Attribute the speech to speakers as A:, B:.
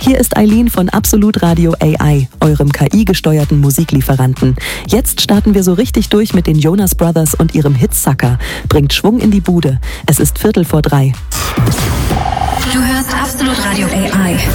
A: Hier ist Eileen von Absolut Radio AI, eurem KI-gesteuerten Musiklieferanten. Jetzt starten wir so richtig durch mit den Jonas Brothers und ihrem Hit Sucker. Bringt Schwung in die Bude. Es ist 2:15.
B: Du hörst Absolut Radio AI.